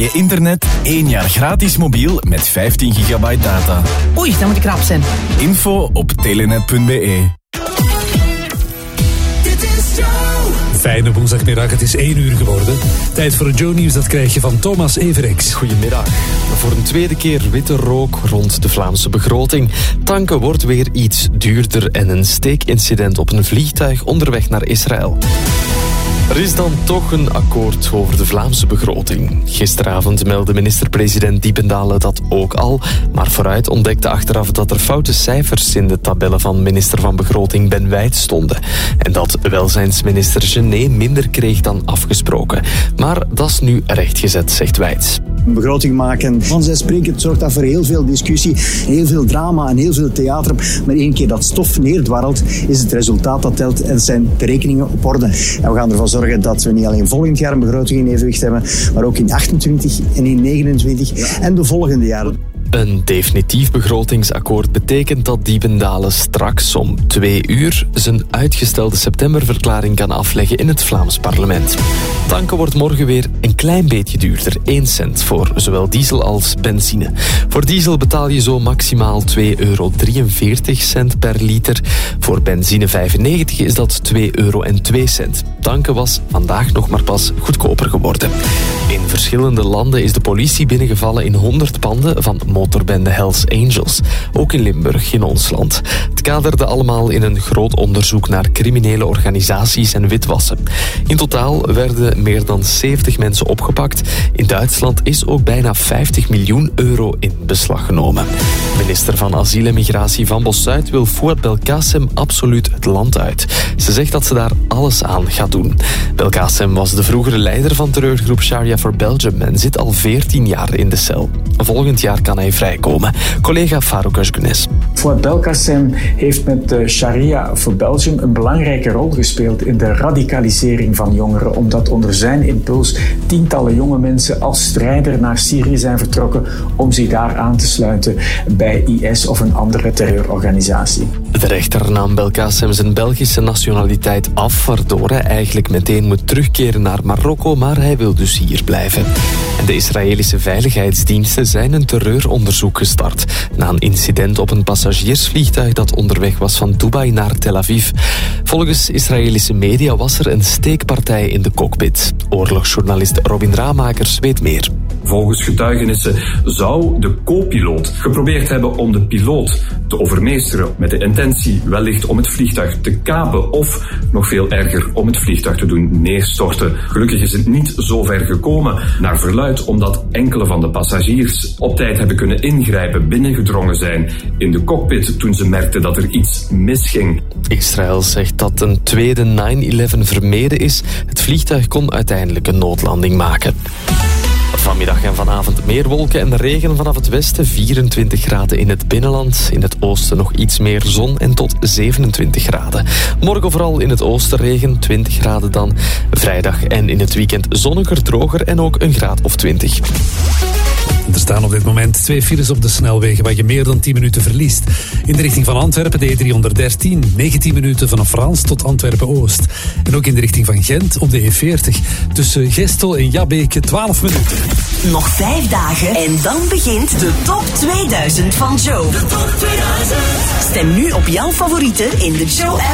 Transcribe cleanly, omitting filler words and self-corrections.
Je internet 1 jaar gratis mobiel met 15 gigabyte data. Oei, dat moet ik rap zijn. Info op telenet.be. Fijne woensdagmiddag, het is 1 uur geworden. Tijd voor het Joe-nieuws, dat krijg je van Thomas Everix. Goedemiddag. Voor een tweede keer witte rook rond de Vlaamse begroting. Tanken wordt weer iets duurder en een steekincident op een vliegtuig onderweg naar Israël. Er is dan toch een akkoord over de Vlaamse begroting. Gisteravond meldde minister-president Diependaele dat ook al, maar vooruit ontdekte achteraf dat er foute cijfers in de tabellen van minister van Begroting Ben Wijt stonden. En dat welzijnsminister Gené minder kreeg dan afgesproken. Maar dat is nu rechtgezet, zegt Wijts. Een begroting maken, vanzelfsprekend zorgt dat voor heel veel discussie, heel veel drama en heel veel theater. Maar één keer dat stof neerdwarrelt, is het resultaat dat telt en zijn berekeningen op orde. En we gaan ervoor zorgen dat we niet alleen volgend jaar een begroting in evenwicht hebben, maar ook in 28 en in 29 en de volgende jaren. Een definitief begrotingsakkoord betekent dat Diependaele straks om 2 uur zijn uitgestelde septemberverklaring kan afleggen in het Vlaams parlement. Tanken wordt morgen weer een klein beetje duurder, 1 cent voor zowel diesel als benzine. Voor diesel betaal je zo maximaal €2,43 per liter. Voor benzine 95 is dat €2,02. Tanken was vandaag nog maar pas goedkoper geworden. In verschillende landen is de politie binnengevallen in 100 panden van motorbende Hells Angels. Ook in Limburg, in ons land. Het kaderde allemaal in een groot onderzoek naar criminele organisaties en witwassen. In totaal werden meer dan 70 mensen opgepakt. In Duitsland is ook bijna €50 miljoen in beslag genomen. Minister van Asiel en Migratie van Bossuit wil Fouad Belkacem absoluut het land uit. Ze zegt dat ze daar alles aan gaat doen. Belkacem was de vroegere leider van terreurgroep Sharia for Belgium en zit al 14 jaar in de cel. Volgend jaar kan hij vrijkomen. Collega Farouk Özgünes. Fouad Belkacem heeft met Sharia for Belgium een belangrijke rol gespeeld in de radicalisering van jongeren, omdat onder zijn impuls tientallen jonge mensen als strijder naar Syrië zijn vertrokken om zich daar aan te sluiten bij IS of een andere terreurorganisatie. De rechter nam Belkacem zijn Belgische nationaliteit af, waardoor hij eigenlijk meteen moet terugkeren naar Marokko, maar hij wil dus hier blijven. En de Israëlische veiligheidsdiensten zijn een terreuronderzoek gestart na een incident op een passagiersvliegtuig dat onderweg was van Dubai naar Tel Aviv. Volgens Israëlische media was er een steekpartij in de cockpit. Oorlogsjournalist Robin Ramakers weet meer. Volgens getuigenissen zou de co-piloot geprobeerd hebben om de piloot te overmeesteren met de intentie wellicht om het vliegtuig te kapen of, nog veel erger, om het vliegtuig te doen neerstorten. Gelukkig is het niet zo ver gekomen, naar verluidt omdat enkele van de passagiers op tijd hebben kunnen ingrijpen, binnengedrongen zijn in de cockpit toen ze merkten dat er iets misging. Israël zegt dat een tweede 9/11 vermeden is. Het vliegtuig kon uiteindelijk een noodlanding maken. Vanmiddag en vanavond meer wolken en regen vanaf het westen. 24 graden in het binnenland. In het oosten nog iets meer zon en tot 27 graden. Morgen vooral in het oosten regen, 20 graden dan. Vrijdag en in het weekend zonniger, droger en ook een graad of 20. Er staan op dit moment 2 files op de snelwegen waar je meer dan 10 minuten verliest. In de richting van Antwerpen de E313, 19 minuten vanaf Frans tot Antwerpen-Oost. En ook in de richting van Gent op de E40, tussen Gestel en Jabbeke 12 minuten. Nog 5 dagen en dan begint de Top 2000 van Joe. De Top 2000! Stem nu op jouw favorieten in de Joe app.